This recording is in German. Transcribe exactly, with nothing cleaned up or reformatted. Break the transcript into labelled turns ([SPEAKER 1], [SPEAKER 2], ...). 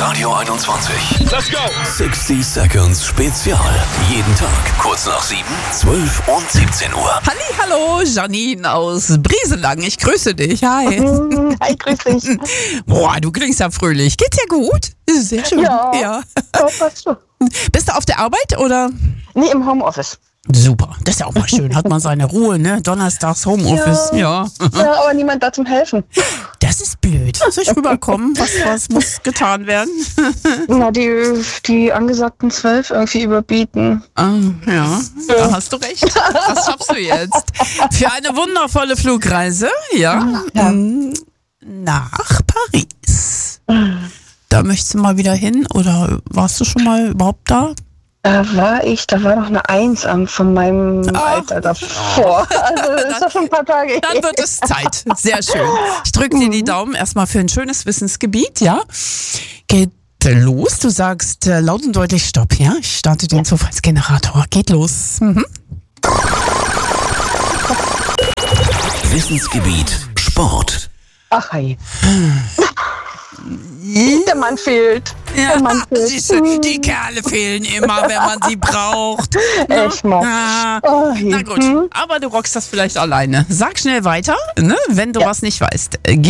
[SPEAKER 1] Radio einundzwanzig.
[SPEAKER 2] Let's go!
[SPEAKER 1] sechzig Seconds Spezial. Jeden Tag kurz nach sieben, zwölf und siebzehn Uhr.
[SPEAKER 3] Halli, hallo, Janine aus Brieselang. Ich grüße dich. Hi.
[SPEAKER 4] Hi, grüß dich.
[SPEAKER 3] Boah, du klingst ja fröhlich. Geht's dir gut? Sehr schön.
[SPEAKER 4] Ja,
[SPEAKER 3] ja.
[SPEAKER 4] ja, passt schon.
[SPEAKER 3] Bist du auf der Arbeit oder?
[SPEAKER 4] Nee, im Homeoffice.
[SPEAKER 3] Super, das ist ja auch mal schön. Hat man seine Ruhe, ne? Donnerstags Homeoffice. Ja.
[SPEAKER 4] Ja, aber niemand da zum Helfen.
[SPEAKER 3] Das ist blöd. Soll ich rüberkommen? Was, was muss getan werden?
[SPEAKER 4] Na, die, die angesagten zwölf irgendwie überbieten.
[SPEAKER 3] Ah, ja, da hast du recht. Das schaffst du jetzt. Für eine wundervolle Flugreise, ja,
[SPEAKER 4] Ja.
[SPEAKER 3] mm, nach Paris. Da möchtest du mal wieder hin oder warst du schon mal überhaupt da?
[SPEAKER 4] Da war ich, da war noch eine Eins am von meinem
[SPEAKER 3] Ah.
[SPEAKER 4] Alter davor. Also das ist doch schon ein paar Tage her.
[SPEAKER 3] Dann wird es Zeit. Sehr schön. Ich drücke dir die Daumen erstmal für ein schönes Wissensgebiet, ja? Geht los. Du sagst äh, laut und deutlich Stopp, ja? Ich starte den Zufallsgenerator. Geht los. Mhm.
[SPEAKER 1] Wissensgebiet Sport.
[SPEAKER 4] Ach, hey. Der Mann fehlt.
[SPEAKER 3] Ja,
[SPEAKER 4] Der Mann fehlt.
[SPEAKER 3] siehst du, die Kerle fehlen immer, wenn man sie braucht. Na,
[SPEAKER 4] Echt mal.
[SPEAKER 3] ah,
[SPEAKER 4] Oh,
[SPEAKER 3] na gut, aber du rockst das vielleicht alleine. Sag schnell weiter, ne, wenn du
[SPEAKER 4] Ja.
[SPEAKER 3] was nicht weißt. Äh,